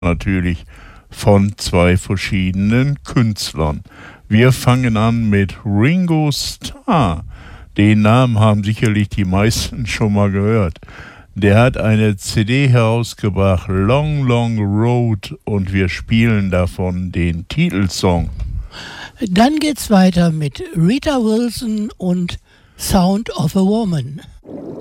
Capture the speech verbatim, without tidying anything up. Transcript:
natürlich von zwei verschiedenen Künstlern. Wir fangen an mit Ringo Starr. Den Namen haben sicherlich die meisten schon mal gehört. Der hat eine C D herausgebracht, Long Long Road, und wir spielen davon den Titelsong. Dann geht's weiter mit Rita Wilson und Sound of a Woman.